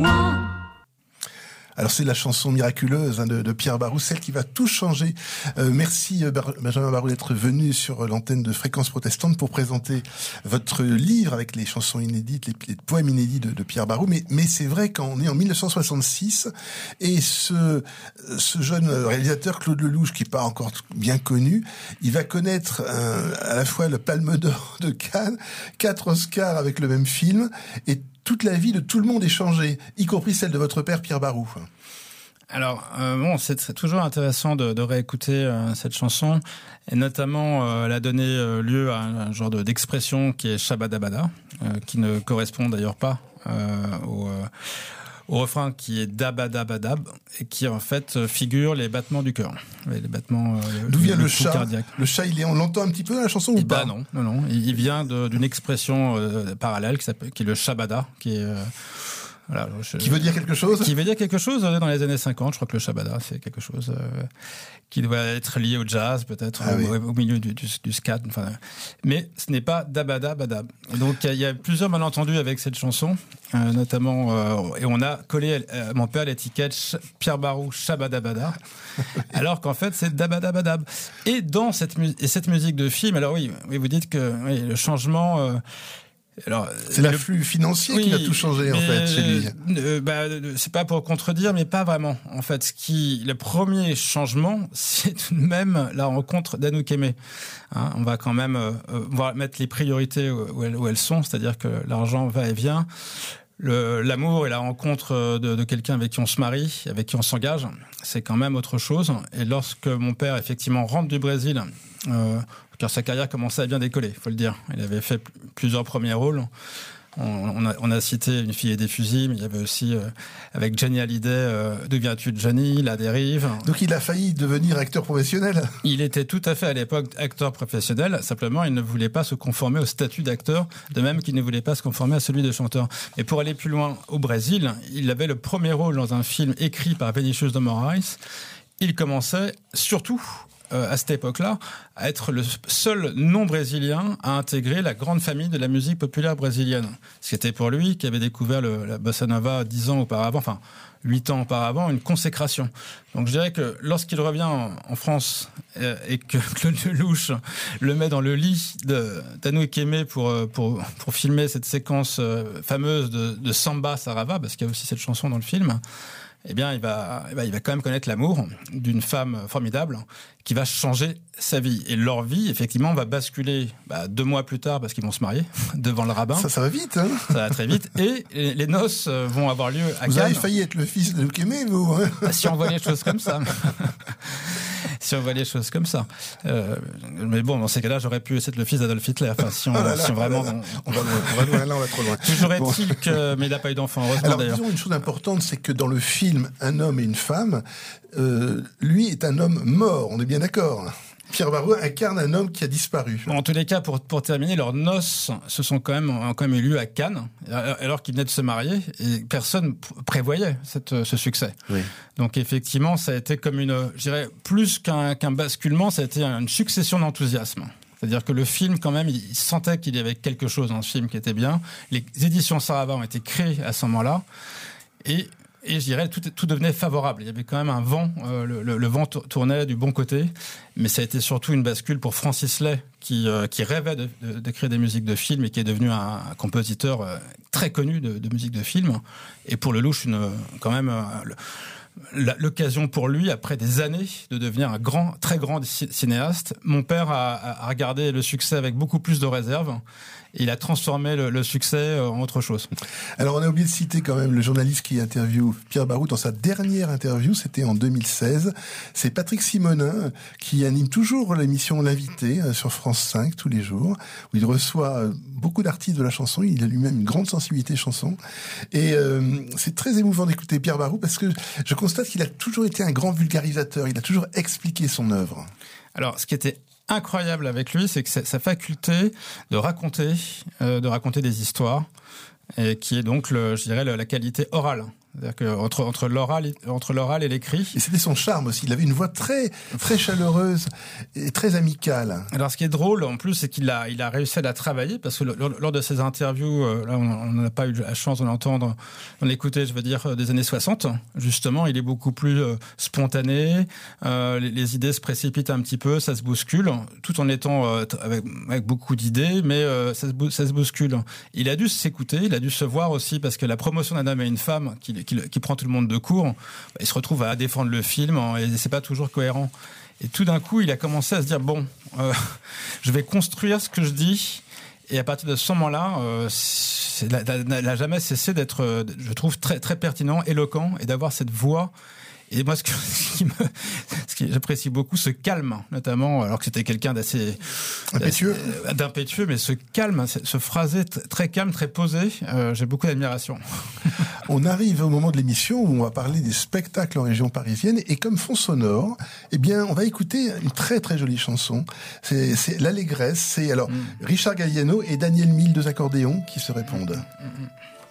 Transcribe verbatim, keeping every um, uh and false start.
moi. Alors c'est la chanson miraculeuse hein, de, de Pierre Barou, celle qui va tout changer. Euh, merci Bar- Benjamin Barou d'être venu sur l'antenne de Fréquence Protestante pour présenter votre livre avec les chansons inédites, les, les poèmes inédits de, de Pierre Barou. Mais, mais c'est vrai qu'on est en mille neuf cent soixante-six et ce, ce jeune réalisateur Claude Lelouch, qui n'est pas encore bien connu, il va connaître un, à la fois le Palme d'Or de Cannes, quatre Oscars avec le même film et toute la vie de tout le monde est changée, y compris celle de votre père Pierre Barou. Alors, euh, bon, c'est, c'est toujours intéressant de, de réécouter euh, cette chanson, et notamment, euh, elle a donné euh, lieu à un, un genre de, d'expression qui est Shabadabada, euh, qui ne correspond d'ailleurs pas euh, au, euh, au refrain qui est Dabadabadab, et qui en fait figure les battements du cœur, les battements. Euh, D'où vient le, le chat cardiaque. Le chat, il est, on l'entend un petit peu dans la chanson ou bah pas? Non, non, non. Il, il vient de, d'une expression euh, parallèle qui s'appelle, qui est le Shabada, qui est euh, voilà, je, qui veut dire quelque chose Qui veut dire quelque chose dans les années cinquante. Je crois que le Shabada, c'est quelque chose euh, qui doit être lié au jazz, peut-être, ah au, oui. au milieu du, du, du scat. Enfin, mais ce n'est pas Dabada Badab. Et donc, il y, y a plusieurs malentendus avec cette chanson, euh, notamment, euh, et on a collé à euh, mon père l'étiquette Pierre Barou Shabadabada, alors qu'en fait, c'est Dabada Badab. Et dans cette, mu- et cette musique de film, alors oui, oui vous dites que oui, le changement. Euh, Alors, c'est l'afflux financier oui, qui va tout changer en fait chez lui. Euh, bah, c'est pas pour contredire, mais pas vraiment. En fait, ce qui, le premier changement, c'est tout de même la rencontre d'Anouk Aimée. Hein, on va quand même euh, voir, mettre les priorités où elles, où elles sont, c'est-à-dire que l'argent va et vient. Le, l'amour et la rencontre de, de quelqu'un avec qui on se marie, avec qui on s'engage, c'est quand même autre chose. Et lorsque mon père effectivement rentre du Brésil, euh, car sa carrière commençait à bien décoller, il faut le dire. Il avait fait p- plusieurs premiers rôles. On, on, a, on a cité Une fille et des fusils, mais il y avait aussi euh, avec Johnny Hallyday, euh, D'où viens-tu Johnny, La dérive. Donc il a failli devenir acteur professionnel. Il était tout à fait à l'époque acteur professionnel, simplement il ne voulait pas se conformer au statut d'acteur, de même qu'il ne voulait pas se conformer à celui de chanteur. Et pour aller plus loin, au Brésil, il avait le premier rôle dans un film écrit par Vinicius de Moraes. Il commençait surtout à cette époque-là, à être le seul non-brésilien à intégrer la grande famille de la musique populaire brésilienne. C'était pour lui, qui avait découvert le, la bossa nova dix ans auparavant, enfin huit ans auparavant, une consécration. Donc je dirais que lorsqu'il revient en, en France euh, et que Claude Lelouch le met dans le lit de, d'Anouk Aimée pour, pour, pour filmer cette séquence euh, fameuse de, de Samba Sarava, parce qu'il y a aussi cette chanson dans le film, eh bien, il va, eh bien, il va quand même connaître l'amour d'une femme formidable qui va changer sa vie. Et leur vie, effectivement, va basculer bah, deux mois plus tard, parce qu'ils vont se marier devant le rabbin. Ça, ça va vite, hein. Ça va très vite. Et les, les noces vont avoir lieu à Vous Cannes. Vous avez failli être le fils de Anouk Aimée, vous hein. Bah, si on voit les choses comme ça. Si on voit les choses comme ça. Euh, mais bon, dans ces cas-là, j'aurais pu essayer de le fils d'Adolf Hitler. Enfin, si on, oh là là, si on vraiment... Oh là là. On, va loin, on va loin, là, on va trop loin. Toujours est-il bon. que... Mais il n'a pas eu d'enfant, heureusement. Alors, d'ailleurs. disons une chose importante, c'est que dans le film Un homme et une femme, euh, lui est un homme mort, on est bien d'accord. Pierre Barou incarne un homme qui a disparu. Bon, en tous les cas, pour, pour terminer, leurs noces se sont quand même, ont quand même eu lieu à Cannes, alors qu'ils venaient de se marier, et personne prévoyait cette, ce succès. Oui. Donc effectivement, ça a été comme une, je dirais, plus qu'un, qu'un basculement, ça a été une succession d'enthousiasme. C'est-à-dire que le film, quand même, il sentait qu'il y avait quelque chose dans ce film qui était bien. Les éditions Sarava ont été créées à ce moment-là, et Et je dirais, tout, tout devenait favorable. Il y avait quand même un vent, euh, le, le, le vent tournait du bon côté, mais ça a été surtout une bascule pour Francis Lay, qui, euh, qui rêvait de, de, de créer des musiques de film et qui est devenu un, un compositeur euh, très connu de, de musique de film. Et pour Lelouch, une, quand même, euh, le, l'occasion pour lui, après des années, de devenir un grand, très grand cinéaste. Mon père a, a regardé le succès avec beaucoup plus de réserve. Il a transformé le, le succès en autre chose. Alors, on a oublié de citer quand même le journaliste qui interviewe Pierre Barou dans sa dernière interview, c'était en deux mille seize. C'est Patrick Simonin qui anime toujours l'émission L'Invité sur France cinq tous les jours, où il reçoit beaucoup d'artistes de la chanson. Il a lui-même une grande sensibilité chanson. Et euh, c'est très émouvant d'écouter Pierre Barou parce que je constate qu'il a toujours été un grand vulgarisateur. Il a toujours expliqué son œuvre. Alors, ce qui était incroyable avec lui, c'est que c'est sa faculté de raconter, euh, de raconter des histoires, et qui est donc, le, je dirais, le, la qualité orale. C'est-à-dire que entre, entre l'oral, entre l'oral et l'écrit. Et c'était son charme aussi. Il avait une voix très, très chaleureuse et très amicale. Alors, ce qui est drôle, en plus, c'est qu'il a, il a réussi à la travailler parce que lors, lors de ses interviews, euh, là, on n'a pas eu la chance de l'entendre, d'en l'écouter, je veux dire, des années soixante. Justement, il est beaucoup plus euh, spontané. Euh, les, les idées se précipitent un petit peu, ça se bouscule, tout en étant euh, avec, avec beaucoup d'idées, mais euh, ça, se, ça se bouscule. Il a dû s'écouter, il a dû se voir aussi parce que la promotion d'un homme et une femme qui, qui, qui prend tout le monde de court, bah, il se retrouve à défendre le film et c'est pas toujours cohérent. Et tout d'un coup, il a commencé à se dire bon, euh, je vais construire ce que je dis. Et à partir de ce moment-là, euh, il n'a jamais cessé d'être, je trouve, très très pertinent, éloquent et d'avoir cette voix. Et moi, ce, que, ce qui me, ce qui j'apprécie beaucoup, ce calme, notamment, alors que c'était quelqu'un d'assez impétueux, d'assez, d'impétueux, mais ce calme, ce phrasé très calme, très posé, euh, j'ai beaucoup d'admiration. On arrive au moment de l'émission où on va parler des spectacles en région parisienne, et comme fond sonore, eh bien, on va écouter une très très jolie chanson. C'est, c'est l'Allégresse. C'est alors mm. Richard Galliano et Daniel Mille, deux accordéons, qui se répondent. Mm.